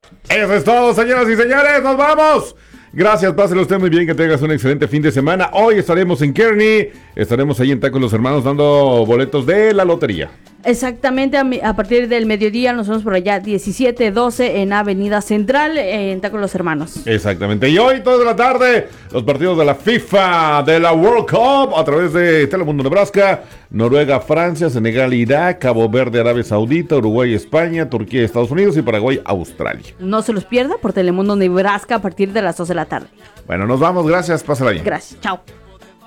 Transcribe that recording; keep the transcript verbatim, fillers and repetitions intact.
Eso es todo, señoras y señores, nos vamos. Gracias, páselo usted muy bien, que tengas un excelente fin de semana. Hoy estaremos en Kearney, estaremos ahí en Tacos Los Hermanos dando boletos de la lotería. Exactamente, a, mi, a partir del mediodía nos vemos por allá, diecisiete doce en Avenida Central, en Tacos Los Hermanos. Exactamente, y hoy toda la tarde, los partidos de la FIFA, de la World Cup, a través de Telemundo Nebraska, Noruega, Francia, Senegal, Irak, Cabo Verde, Arabia Saudita, Uruguay, España, Turquía, Estados Unidos y Paraguay, Australia. No se los pierda por Telemundo Nebraska a partir de las dos de la tarde. Bueno, nos vamos, gracias, pásala bien. Gracias, chao.